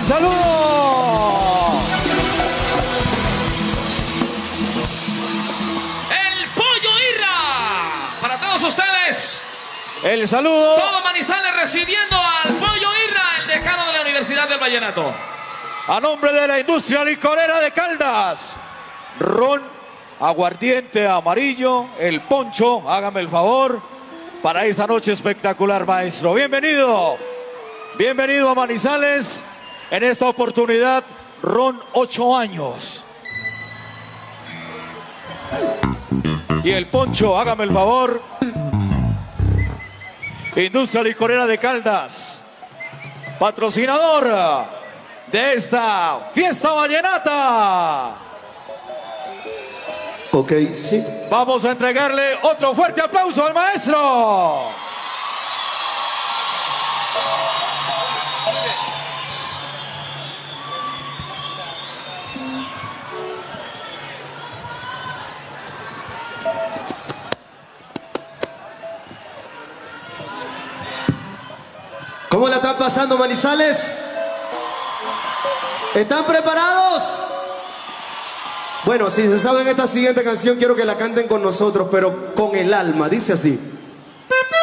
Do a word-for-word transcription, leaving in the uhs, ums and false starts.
el saludo. El Pollo Irra. Para todos ustedes. El saludo. Todo Manizales recibiendo al Pollo Irra, el decano de la Universidad del Vallenato. A nombre de la industria licorera de Caldas. Ron, aguardiente amarillo, el poncho, hágame el favor, para esta noche espectacular, maestro. Bienvenido. Bienvenido a Manizales. En esta oportunidad, Ron, ocho años. Y el poncho, hágame el favor. Industria licorera de Caldas, patrocinador de esta fiesta vallenata. Ok, sí. Vamos a entregarle otro fuerte aplauso al maestro. ¿Cómo la están pasando, Manizales? ¿Están preparados? Bueno, si se saben esta siguiente canción, quiero que la canten con nosotros, pero con el alma. Dice así.